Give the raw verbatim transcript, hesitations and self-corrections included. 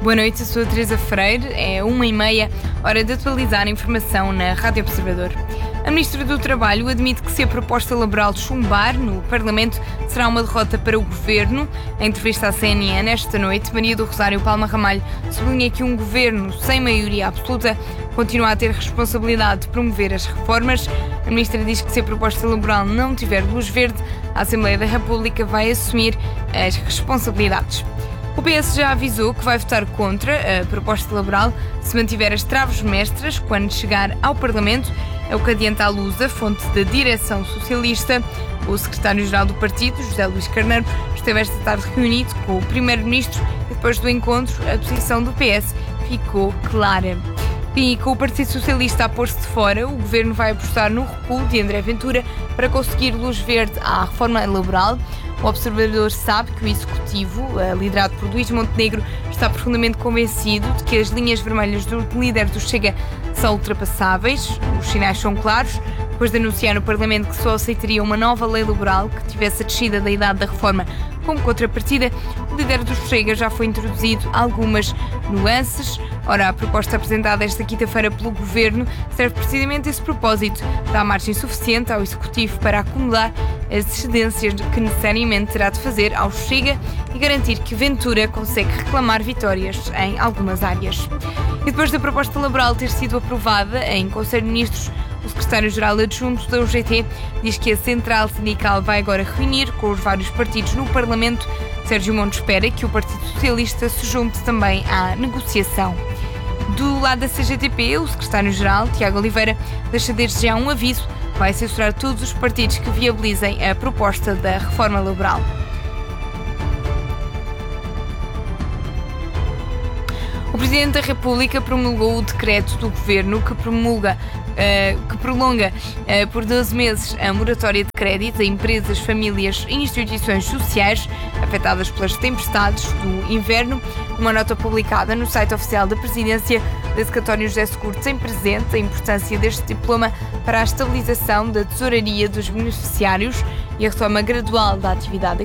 Boa noite, eu sou a Teresa Freire, é uma e meia, hora de atualizar a informação na Rádio Observador. A Ministra do Trabalho admite que se a proposta laboral chumbar no Parlamento será uma derrota para o Governo. Em entrevista à C N N esta noite, Maria do Rosário Palma Ramalho sublinha que um Governo sem maioria absoluta continua a ter responsabilidade de promover as reformas. A Ministra diz que se a proposta laboral não tiver luz verde, a Assembleia da República vai assumir as responsabilidades. O P S já avisou que vai votar contra a proposta laboral se mantiver as traves mestras quando chegar ao Parlamento. É o que adianta a Lusa, fonte da direção socialista. O secretário-geral do partido, José Luís Carneiro, esteve esta tarde reunido com o primeiro-ministro e depois do encontro a posição do P S ficou clara. E com o Partido Socialista a pôr-se de fora, o Governo vai apostar no recuo de André Ventura para conseguir luz verde à reforma laboral. O Observador sabe que o Executivo, liderado por Luís Montenegro, está profundamente convencido de que as linhas vermelhas do líder do Chega são ultrapassáveis. Os sinais são claros. Depois de anunciar no Parlamento que só aceitaria uma nova lei laboral que tivesse a descida da idade da reforma como contrapartida, o líder do Chega já foi introduzido algumas nuances. Ora, a proposta apresentada esta quinta-feira pelo Governo serve precisamente a esse propósito. Dá margem suficiente ao Executivo para acumular as excedências que necessariamente terá de fazer ao Chega e garantir que Ventura consegue reclamar vitórias em algumas áreas. E depois da proposta laboral ter sido aprovada em Conselho de Ministros, o secretário-geral adjunto da U G T diz que a central sindical vai agora reunir com os vários partidos no Parlamento. Sérgio Monte espera que o Partido Socialista se junte também à negociação. Do lado da C G T P, o secretário-geral, Tiago Oliveira, deixa desde já um aviso: vai censurar todos os partidos que viabilizem a proposta da reforma laboral. O Presidente da República promulgou o decreto do Governo que promulga Uh, que prolonga uh, por doze meses a moratória de crédito a empresas, famílias e instituições sociais afetadas pelas tempestades do inverno. Uma nota publicada no site oficial da Presidência diz que António José Seguro tem presente a importância deste diploma para a estabilização da tesouraria dos beneficiários e a retoma gradual da atividade